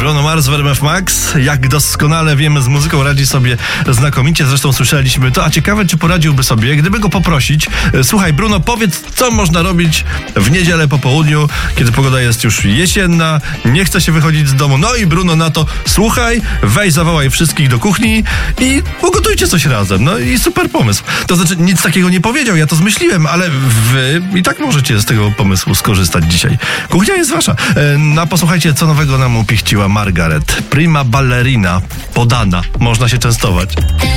Bruno Mars w RMF Max. Jak doskonale wiemy, z muzyką radzi sobie znakomicie. Zresztą słyszeliśmy to. A ciekawe, czy poradziłby sobie, gdyby go poprosić. Słuchaj, Bruno, powiedz, co można robić w niedzielę po południu, kiedy pogoda jest już jesienna, nie chce się wychodzić z domu. No i Bruno na to: słuchaj, weź, zawołaj wszystkich do kuchni i ugotujcie coś razem. No i super pomysł. To znaczy, nic takiego nie powiedział, ja to zmyśliłem, ale wy i tak możecie z tego pomysłu skorzystać dzisiaj. Kuchnia jest wasza. No posłuchajcie, co nowego nam upichciła Margaret. Prima ballerina podana. Można się częstować.